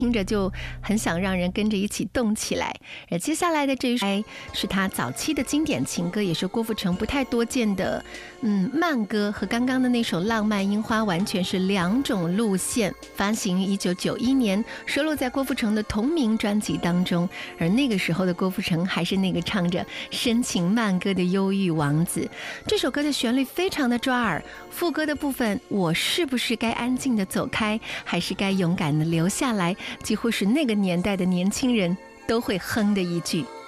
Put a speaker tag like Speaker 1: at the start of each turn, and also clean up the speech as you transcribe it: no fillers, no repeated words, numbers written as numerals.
Speaker 1: 听着就很想让人跟着一起动起来。而接下来的这一首是他早期的经典情歌，也是郭富城不太多见的慢歌，和刚刚的那首《浪漫樱花》完全是两种路线。发行于1991年，收录在郭富城的同名专辑当中。而那个时候的郭富城还是那个唱着深情慢歌的忧郁王子。这首歌的旋律非常的抓耳，副歌的部分，我是不是该安静的走开，还是该勇敢的留下来，几乎是那个年代的年轻人都会哼的一句。